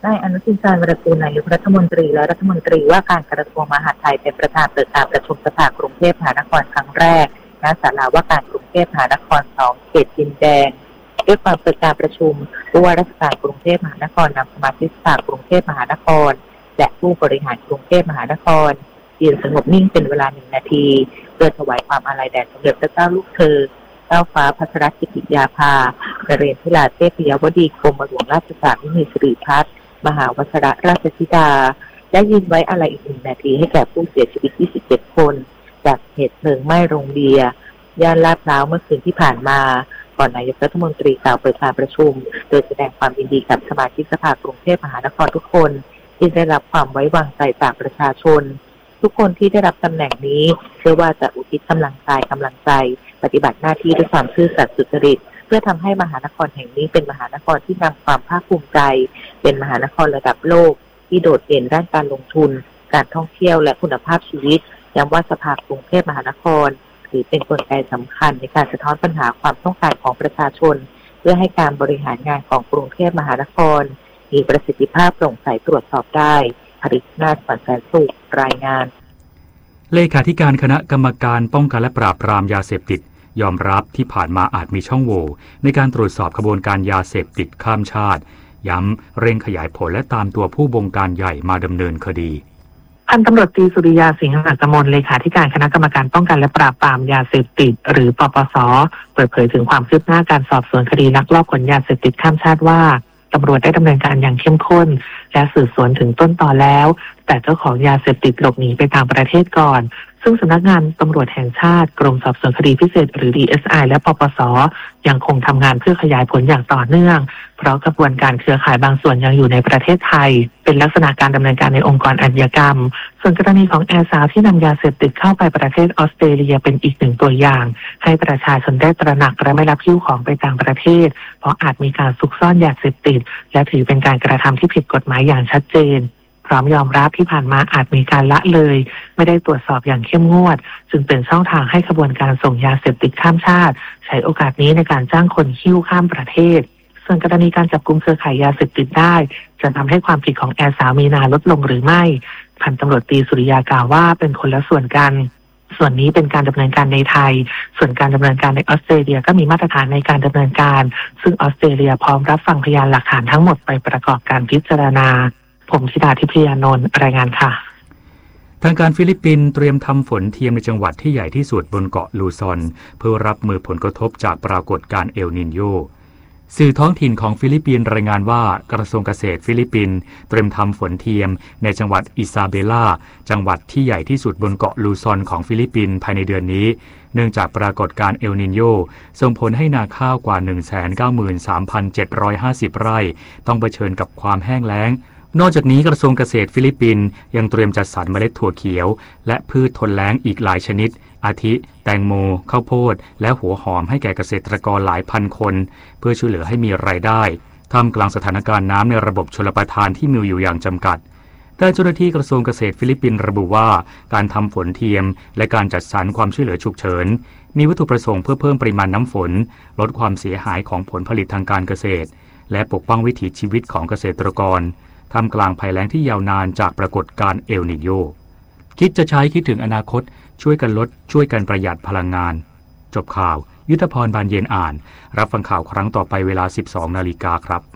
นายอนุทิน ชาญวีรกูลนายกรัฐมนตรีและรัฐมนตรีว่าการกระทรวงมหาดไทยเป็นประธานเปิดการประชุมสภากรุงเทพมหานครครั้งแรกณศาลาว่าการกรุงเทพมหานคร 2 เขตดินแดงด้วยความเปิดการประชุมผู้ว่าราชการกรุงเทพมหานครนำสมาชิกสภากรุงเทพมหานครและผู้บริหารกรุงเทพมหานครยืนสงบนิ่งเป็นเวลา1 นาทีเพื่อถวายความอาลัยแด่สมเด็จพระเจ้าลูกเธอเจ้าฟ้าพัชรกิติยาภานเรศธิราเทพยวดีกรมหลวงราชสานินีสิริพัฒน์มหาวชิรราชธิดาและยืนไว้อาลัยอีก1 นาทีให้แก่ผู้เสียชีวิต27 คนจากเหตุเพลิงไหม้โรงเบียร์ย่านลาดพร้าวเมื่อคืนที่ผ่านมาก่อนนายกรัฐมนตรีกล่าวเปิดการประชุมโดยแสดงความยินดีกับสมาชิกสภากรุงเทพมหานครทุกคนที่ได้รับความไว้วางใจจากประชาชนทุกคนที่ได้รับตำแหน่งนี้เชื่อว่าจะอุทิศกำลังกายกำลังใจปฏิบัติหน้าที่ด้วยความซื่อสัตย์สุจริตเพื่อทำให้มหานครแห่งนี้เป็นมหานครที่นำความภาคภูมิใจเป็นมหานครระดับโลกที่โดดเด่นด้านการลงทุนการท่องเที่ยวและคุณภาพชีวิตย้ำว่าสภากรุงเทพมหานครถือเป็นกลไกสำคัญในการสะท้อนปัญหาความต้องการของประชาชนเพื่อให้การบริหารงานของกรุงเทพมหานครมีประสิทธิภาพโปร่งใสตรวจสอบได้ผลิตนาถ ฝันแสนสุขรายงานเลขาธิการคณะกรรมการป้องกันและปราบปรามยาเสพติดยอมรับที่ผ่านมาอาจมีช่องโหว่ในการตรวจสอบขบวนการยาเสพติดข้ามชาติย้ำเร่งขยายผลและตามตัวผู้บงการใหญ่มาดำเนินคดีพันตำรวจตรีสุริยาสิงห์หักมลเลขาธิการคณะกรรมการป้องกันและปราบปรามยาเสพติดหรือปปส.เปิดเผยถึงความคืบหน้าการสอบสวนคดีลักลอบขนยาเสพติดข้ามชาติว่าตำรวจได้ดำเนินการอย่างเข้มข้นและสืบสวนถึงต้นตอแล้วแต่เจ้าของยาเสพติดหลบหนีไปต่างประเทศก่อนซึ่งสำนักงานตำรวจแห่งชาติกรมสอบสวนคดีพิเศษหรือ DSI และปปส.ยังคงทำงานเพื่อขยายผลอย่างต่อเนื่องเพราะกระบวนการเครือข่ายบางส่วนยังอยู่ในประเทศไทยเป็นลักษณะการดำเนินการในองค์กรอาชญากรรมส่วนกรณีของแอร์สาวที่นำยาเสพติดเข้าไปประเทศออสเตรเลียเป็นอีก1 ตัวอย่างให้ประชาชนได้ตระหนักและไม่รับหิ้วของไปต่างประเทศเพราะอาจมีการซุกซ่อนยาเสพติดและถือเป็นการกระทำที่ผิดกฎหมายอย่างชัดเจนพร้อมยอมรับที่ผ่านมาอาจมีการละเลยไม่ได้ตรวจสอบอย่างเข้มงวดจึงเป็นช่องทางให้ขบวนการส่งยาเสพติดข้ามชาติใช้โอกาสนี้ในการจ้างคนหิ้วข้ามประเทศส่วนกรณีการจับกุมเครือข่ายยาเสพติดได้จะทำให้ความผิดของแอร์สาวมีนาลดลงหรือไม่พันตำรวจตรีสุริยากล่าวว่าเป็นคนละส่วนกันส่วนนี้เป็นการดำเนินการในไทยส่วนการดำเนินการในออสเตรเลียก็มีมาตรฐานในการดำเนินการซึ่งออสเตรเลียพร้อมรับฟังพยานหลักฐานทั้งหมดไปประกอบการพิจารณาผมธิดาทิพยานนท์รายงานค่ะทางการฟิลิปปินส์เตรียมทำฝนเทียมในจังหวัดที่ใหญ่ที่สุดบนเกาะลูซอนเพื่อรับมือผลกระทบจากปรากฏการณ์เอลนิโญสื่อท้องถิ่นของฟิลิปปินส์รายงานว่ากระทรวงเกษตรฟิลิปปินส์เตรียมทำฝนเทียมในจังหวัดอิซาเบลาจังหวัดที่ใหญ่ที่สุดบนเกาะลูซอนของฟิลิปปินส์ภายในเดือนนี้เนื่องจากปรากฏการณ์เอลนิโญส่งผลให้นาข้าวกว่า 193,750 ไร่ต้องเผชิญกับความแห้งแล้งนอกจากนี้กระทรวงเกษตรฟิลิปปินส์ยังเตรียมจัดสรรเมล็ดถั่วเขียวและพืชทนแล้งอีกหลายชนิดอาทิแตงโมข้าวโพดและหัวหอมให้แก่เกษตรกรหลายพันคนเพื่อช่วยเหลือให้มีรายได้ท่ามกลางสถานการณ์น้ำในระบบชลประทานที่มีอยู่อย่างจำกัดด้านเจ้าหน้าที่กระทรวงเกษตรฟิลิปปินส์ระบุว่าการทำฝนเทียมและการจัดสรรความช่วยเหลือฉุกเฉินมีวัตถุประสงค์เพื่อเพิ่มปริมาณน้ำฝนลดความเสียหายของผลผลิตทางการเกษตรและปกป้องวิถีชีวิตของเกษตรกรท่ามกลางภัยแล้งที่ยาวนานจากปรากฏการณ์เอลนิโญคิดจะใช้คิดถึงอนาคตช่วยกันลดช่วยกันประหยัดพลังงานจบข่าวยุทธพร บานเย็นอ่านรับฟังข่าวครั้งต่อไปเวลา 12 นาฬิกาครับ